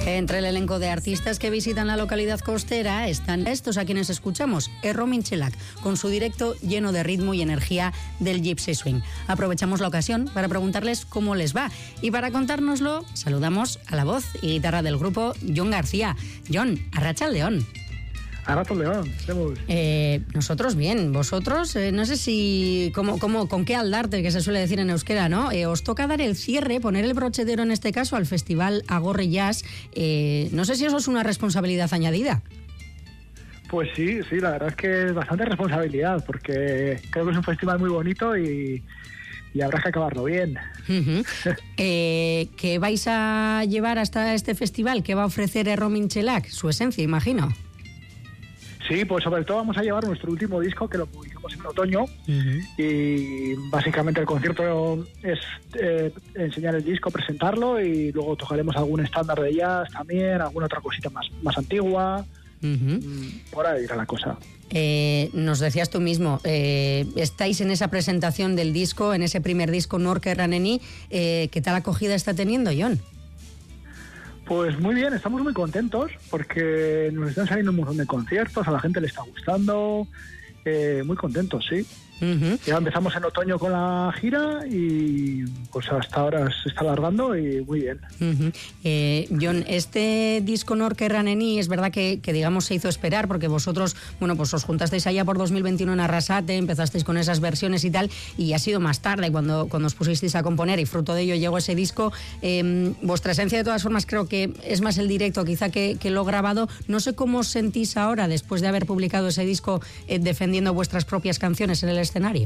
Entre el elenco de artistas que visitan la localidad costera están estos a quienes escuchamos, Erro Mintxelak, con su directo lleno de ritmo y energía del Gypsy Swing. Aprovechamos la ocasión para preguntarles cómo les va. Y para contárnoslo, saludamos a la voz y guitarra del grupo, Jon García. Jon, arratsaldeon. Arratsaldeon, estamos. Nosotros bien, vosotros, no sé si, con qué aldarte, que se suele decir en euskera, ¿no? Os toca dar el cierre, poner el brochedero en este caso al Festival Agorre Jazz. No sé si eso es una responsabilidad añadida. Pues sí, la verdad es que es bastante responsabilidad, porque creo que es un festival muy bonito y habrá que acabarlo bien. Uh-huh. ¿Qué vais a llevar hasta este festival? ¿Qué va a ofrecer Erro Mintxelak? Su esencia, imagino. Sí, pues sobre todo vamos a llevar nuestro último disco, que lo publicamos en otoño. Uh-huh. Y básicamente el concierto es enseñar el disco, presentarlo, y luego tocaremos algún estándar de jazz también, alguna otra cosita más antigua. Uh-huh. Por ahí irá la cosa. Nos decías tú mismo, estáis en esa presentación del disco, en ese primer disco Nork Erraneni. ¿Qué tal acogida está teniendo, Jon? Pues muy bien, estamos muy contentos porque nos están saliendo un montón de conciertos, a la gente le está gustando, muy contentos, sí. Uh-huh. Ya empezamos en otoño con la gira y pues hasta ahora se está alargando y muy bien. Uh-huh. Jon, este disco Nork Erraneni es verdad que digamos se hizo esperar, porque vosotros, bueno, pues os juntasteis allá por 2021 en Arrasate, empezasteis con esas versiones y tal, y ha sido más tarde cuando os pusisteis a componer y fruto de ello llegó ese disco. Vuestra esencia de todas formas creo que es más el directo quizá que lo grabado. No sé cómo os sentís ahora después de haber publicado ese disco, defendiendo vuestras propias canciones en el escenario.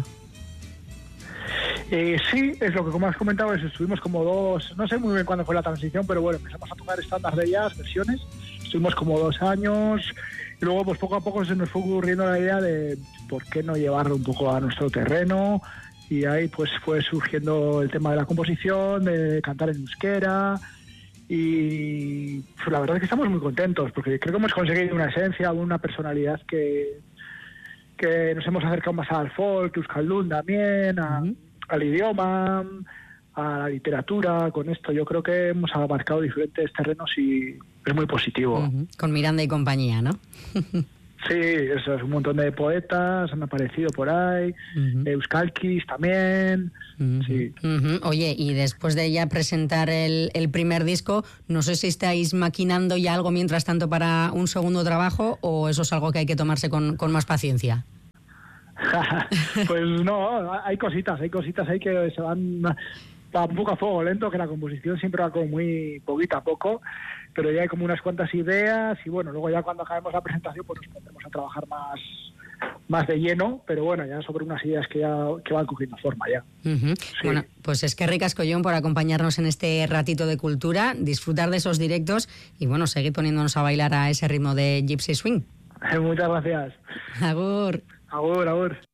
Sí, es lo que como has comentado, estuvimos como no sé muy bien cuándo fue la transición, pero bueno, empezamos a tocar estándar de jazz, versiones, estuvimos como 2 años, y luego pues poco a poco se nos fue ocurriendo la idea de por qué no llevarlo un poco a nuestro terreno, y ahí pues fue surgiendo el tema de la composición, de cantar en euskera, y pues, la verdad es que estamos muy contentos, porque creo que hemos conseguido una esencia, una personalidad que nos hemos acercado más al folk, euskaldun también, al idioma, a la literatura. Con esto yo creo que hemos abarcado diferentes terrenos y es muy positivo. Uh-huh. Con Miranda y compañía, ¿no? Sí, eso es, un montón de poetas han aparecido por ahí, euskalkis también. Uh-huh. Sí. Uh-huh. Oye, y después de ya presentar el primer disco, no sé si estáis maquinando ya algo mientras tanto para un segundo trabajo, o eso es algo que hay que tomarse con más paciencia. Pues no, hay cositas ahí que se van un poco a fuego lento, que la composición siempre va como muy poquito a poco, pero ya hay como unas cuantas ideas, y bueno, luego ya cuando acabemos la presentación pues nos pondremos a trabajar más de lleno, pero bueno, ya sobre unas ideas que van cogiendo forma ya. Uh-huh. Sí. Bueno, pues es que ricasco, Jon, por acompañarnos en este ratito de cultura, disfrutar de esos directos y bueno, seguir poniéndonos a bailar a ese ritmo de Gypsy Swing. Muchas gracias. Agur. Agur.